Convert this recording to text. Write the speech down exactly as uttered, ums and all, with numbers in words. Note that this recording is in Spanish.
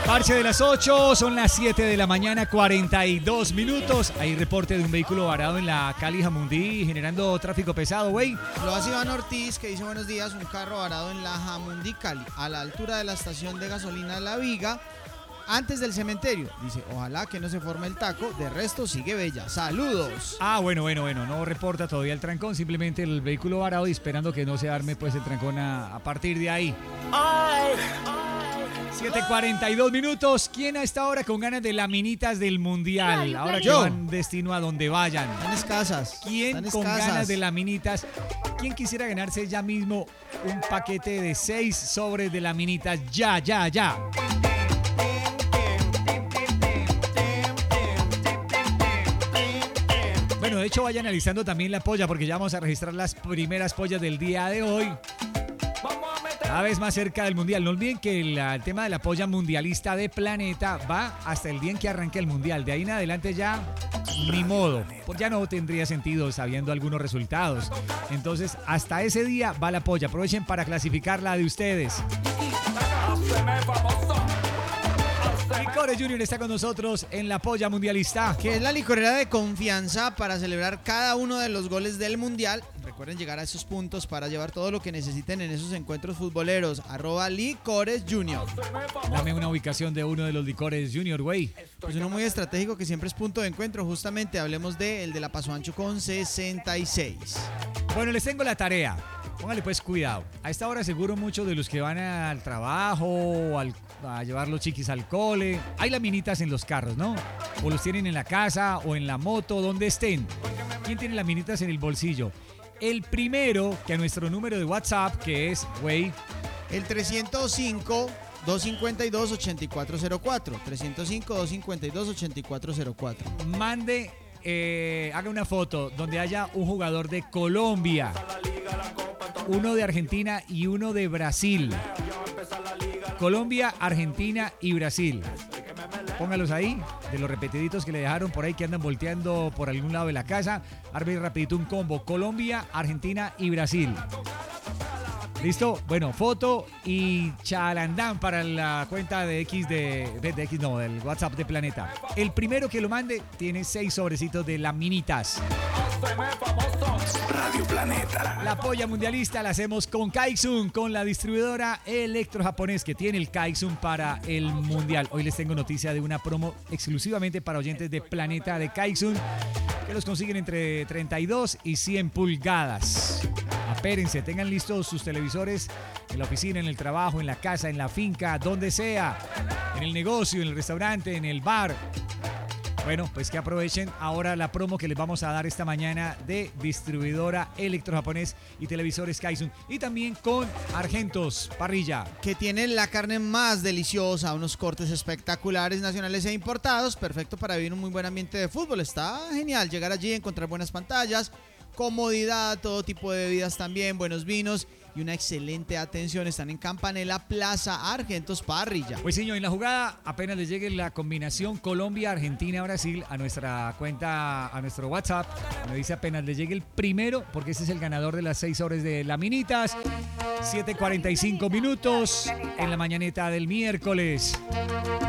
Parche de las ocho, son las siete de la mañana, cuarenta y dos minutos. Hay reporte de un vehículo varado en la Cali Jamundí generando tráfico pesado, güey. Lo hace Iván Ortiz, que dice buenos días, un carro varado en la Jamundí Cali, a la altura de la estación de gasolina La Viga, antes del cementerio. Dice, ojalá que no se forme el taco, de resto sigue bella. Saludos. Ah, bueno, bueno, bueno, no reporta todavía el trancón, simplemente el vehículo varado y esperando que no se arme pues el trancón a, a partir de ahí. siete cuarenta y dos minutos. ¿Quién a esta hora con ganas de laminitas del Mundial? Ahora que Yo. van destino a donde vayan. Están escasas. ¿Quién Están con escasas. ganas de laminitas? ¿Quién quisiera ganarse ya mismo un paquete de seis sobres de laminitas? Ya, ya, ya. Bueno, de hecho vayan analizando también la polla porque ya vamos a registrar las primeras pollas del día de hoy. Cada vez más cerca del Mundial. No olviden que el, el tema de la polla mundialista de Planeta va hasta el día en que arranque el Mundial. De ahí en adelante ya ni modo. Pues ya no tendría sentido sabiendo algunos resultados. Entonces, hasta ese día va la polla. Aprovechen para clasificar la de ustedes. Licores Junior está con nosotros en la polla mundialista. Que es la licorera de confianza para celebrar cada uno de los goles del Mundial. Recuerden llegar a esos puntos para llevar todo lo que necesiten en esos encuentros futboleros. Arroba Licores Junior. Dame una ubicación de uno de los Licores Junior, güey. Pues uno muy estratégico que siempre es punto de encuentro. Justamente hablemos de el de la Paso Ancho con sesenta y seis. Bueno, les tengo la tarea. Póngale pues cuidado. A esta hora seguro muchos de los que van al trabajo o al, a llevar los chiquis al cole, hay laminitas en los carros, ¿no? O los tienen en la casa o en la moto, donde estén. ¿Quién tiene laminitas en el bolsillo? El primero que a nuestro número de WhatsApp, que es, güey, el trescientos cinco, doscientos cincuenta y dos, ochenta y cuatro cero cuatro. trescientos cinco, doscientos cincuenta y dos, ochenta y cuatro cero cuatro. mande, eh, haga una foto donde haya un jugador de Colombia, uno de Argentina y uno de Brasil. Colombia, Argentina y Brasil. Póngalos ahí, de los repetiditos que le dejaron por ahí que andan volteando por algún lado de la casa. Arbe rapidito un combo. Colombia, Argentina y Brasil. ¿Listo? Bueno, foto y chalandán para la cuenta de X de, de, de X, no, del WhatsApp de Planeta. El primero que lo mande tiene seis sobrecitos de laminitas. Radio Planeta. La polla mundialista la hacemos con Kaizun, con la distribuidora Electro Japonés que tiene el Kaizun para el Mundial. Hoy les tengo noticia de una promo exclusivamente para oyentes de Planeta de Kaizun que los consiguen entre treinta y dos y cien pulgadas. Apérense, tengan listos sus televisores en la oficina, en el trabajo, en la casa, en la finca, donde sea, en el negocio, en el restaurante, en el bar. Bueno, pues que aprovechen ahora la promo que les vamos a dar esta mañana de distribuidora Electro Japonés y televisores Kaizun. Y también con Argentos Parrilla. Que tienen la carne más deliciosa, unos cortes espectaculares nacionales e importados. Perfecto para vivir un muy buen ambiente de fútbol. Está genial llegar allí, encontrar buenas pantallas, comodidad, todo tipo de bebidas también, buenos vinos y una excelente atención. Están en Campanella, Plaza Argentos Parrilla. Pues señor, en la jugada apenas les llegue la combinación Colombia, Argentina, Brasil a nuestra cuenta, a nuestro WhatsApp. Me dice apenas les llegue el primero, porque ese es el ganador de las seis horas de laminitas. siete cuarenta y cinco minutos en la mañaneta del miércoles.